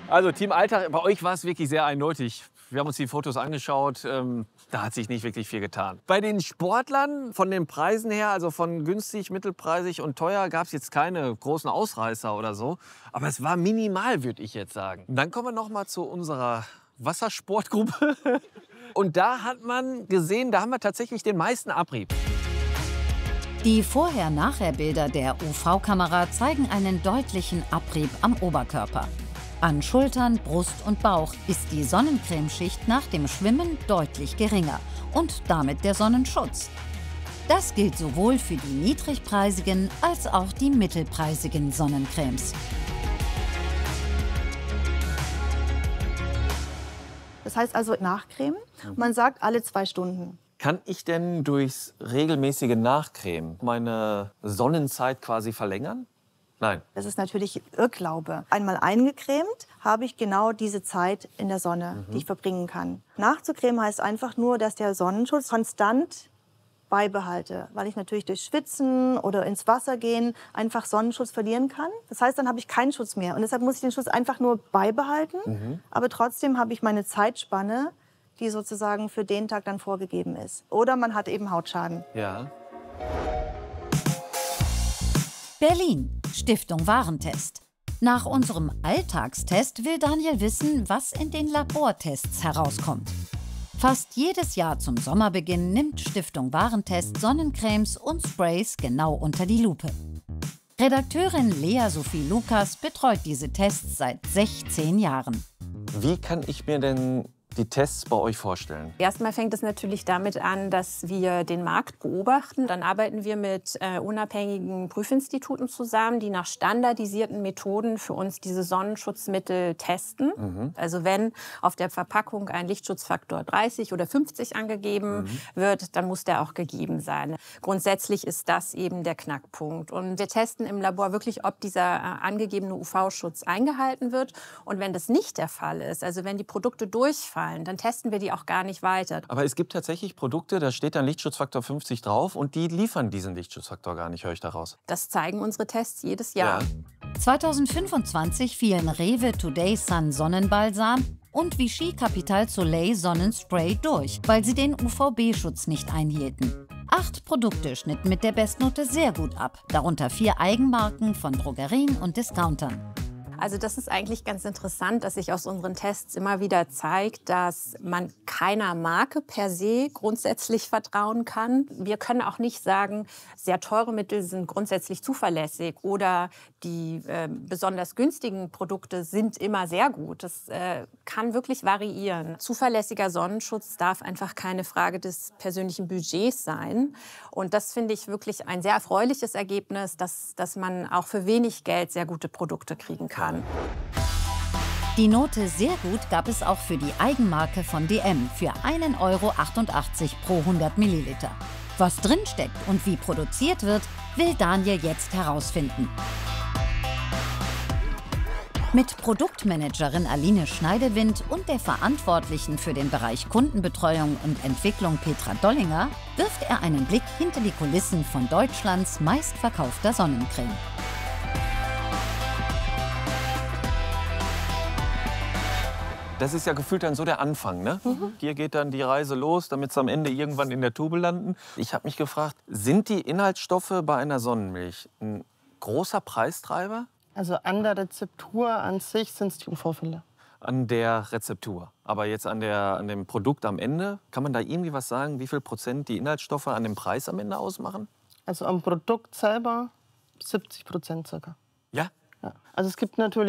Also Team Alltag, bei euch war es wirklich sehr eindeutig. Wir haben uns die Fotos angeschaut, da hat sich nicht wirklich viel getan. Bei den Sportlern von den Preisen her, also von günstig, mittelpreisig und teuer, gab es jetzt keine großen Ausreißer oder so. Aber es war minimal, würde ich jetzt sagen. Und dann kommen wir noch mal zu unserer Wassersportgruppe. Und da hat man gesehen, da haben wir tatsächlich den meisten Abrieb. Die Vorher-Nachher-Bilder der UV-Kamera zeigen einen deutlichen Abrieb am Oberkörper. An Schultern, Brust und Bauch ist die Sonnencremeschicht nach dem Schwimmen deutlich geringer und damit der Sonnenschutz. Das gilt sowohl für die niedrigpreisigen als auch die mittelpreisigen Sonnencremes. Das heißt also nachcremen. Man sagt alle 2 Stunden. Kann ich denn durchs regelmäßige Nachcremen meine Sonnenzeit quasi verlängern? Nein. Das ist natürlich Irrglaube. Einmal eingecremt habe ich genau diese Zeit in der Sonne, die ich verbringen kann. Nachzucremen heißt einfach nur, dass der Sonnenschutz konstant beibehalte, weil ich natürlich durch Schwitzen oder ins Wasser gehen einfach Sonnenschutz verlieren kann. Das heißt, dann habe ich keinen Schutz mehr. Und deshalb muss ich den Schutz einfach nur beibehalten. Aber trotzdem habe ich meine Zeitspanne, die sozusagen für den Tag dann vorgegeben ist. Oder man hat eben Hautschaden. Ja. Berlin, Stiftung Warentest. Nach unserem Alltagstest will Daniel wissen, was in den Labortests herauskommt. Fast jedes Jahr zum Sommerbeginn nimmt Stiftung Warentest Sonnencremes und Sprays genau unter die Lupe. Redakteurin Lea Sophie Lukas betreut diese Tests seit 16 Jahren. Wie kann ich mir denn die Tests bei euch vorstellen? Erstmal fängt es natürlich damit an, dass wir den Markt beobachten. Dann arbeiten wir mit unabhängigen Prüfinstituten zusammen, die nach standardisierten Methoden für uns diese Sonnenschutzmittel testen. Also wenn auf der Verpackung ein Lichtschutzfaktor 30 oder 50 angegeben wird, dann muss der auch gegeben sein. Grundsätzlich ist das eben der Knackpunkt. Und wir testen im Labor wirklich, ob dieser angegebene UV-Schutz eingehalten wird. Und wenn das nicht der Fall ist, also wenn die Produkte durchfallen, dann testen wir die auch gar nicht weiter. Aber es gibt tatsächlich Produkte, da steht dann Lichtschutzfaktor 50 drauf und die liefern diesen Lichtschutzfaktor gar nicht, höre ich daraus. Das zeigen unsere Tests jedes Jahr. Ja. 2025 fielen Rewe Today Sun Sonnenbalsam und Vichy Capital Soleil Sonnenspray durch, weil sie den UVB-Schutz nicht einhielten. 8 Produkte schnitten mit der Bestnote sehr gut ab, darunter 4 Eigenmarken von Drogerien und Discountern. Also das ist eigentlich ganz interessant, dass sich aus unseren Tests immer wieder zeigt, dass man keiner Marke per se grundsätzlich vertrauen kann. Wir können auch nicht sagen, sehr teure Mittel sind grundsätzlich zuverlässig oder die besonders günstigen Produkte sind immer sehr gut. Das kann wirklich variieren. Zuverlässiger Sonnenschutz darf einfach keine Frage des persönlichen Budgets sein. Und das finde ich wirklich ein sehr erfreuliches Ergebnis, dass man auch für wenig Geld sehr gute Produkte kriegen kann. Die Note sehr gut gab es auch für die Eigenmarke von DM für 1,88 € pro 100 Milliliter. Was drinsteckt und wie produziert wird, will Daniel jetzt herausfinden. Mit Produktmanagerin Aline Schneidewind und der Verantwortlichen für den Bereich Kundenbetreuung und Entwicklung Petra Dollinger wirft er einen Blick hinter die Kulissen von Deutschlands meistverkaufter Sonnencreme. Das ist ja gefühlt dann so der Anfang, ne? Hier geht dann die Reise los, damit es am Ende irgendwann in der Tube landen. Ich habe mich gefragt, sind die Inhaltsstoffe bei einer Sonnenmilch ein großer Preistreiber? Also an der Rezeptur an sich sind es die UV-Filter. An der Rezeptur. Aber jetzt an dem Produkt am Ende, kann man da irgendwie was sagen, wie viel Prozent die Inhaltsstoffe an dem Preis am Ende ausmachen? Also am Produkt selber 70% circa. Ja? Ja. Also es gibt natürlich